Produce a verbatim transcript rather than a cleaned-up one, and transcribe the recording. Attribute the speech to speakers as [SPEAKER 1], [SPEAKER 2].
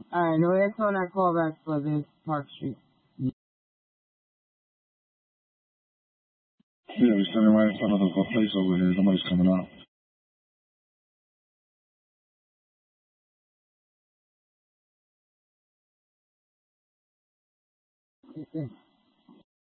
[SPEAKER 1] Alright, the next one I call back for this Park Street.
[SPEAKER 2] Yeah, we're standing right in front of the place over here. Nobody's coming out.
[SPEAKER 1] It's